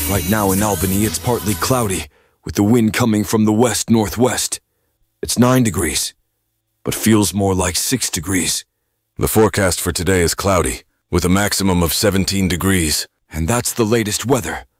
Right now in Albany, it's partly cloudy, with the wind coming from the west-northwest. It's 9 degrees, but feels more like 6 degrees. The forecast for today is cloudy, with a maximum of 17 degrees. And that's the latest weather.